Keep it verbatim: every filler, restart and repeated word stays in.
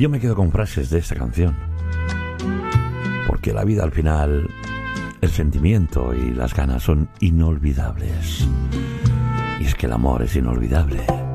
yo me quedo con frases de esta canción, porque la vida al final, el sentimiento y las ganas son inolvidables. Y es que el amor es inolvidable.